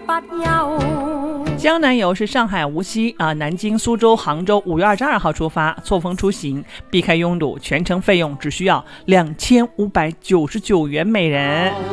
江南游是上海、无锡南京、苏州、杭州5月22号出发，错峰出行，避开拥堵，全程费用只需要2599元每人。